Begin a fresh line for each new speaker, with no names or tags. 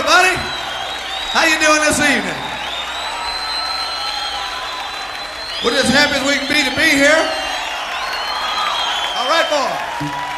everybody. How you doing this evening? We're just happy as we can be to be here. All right, boy.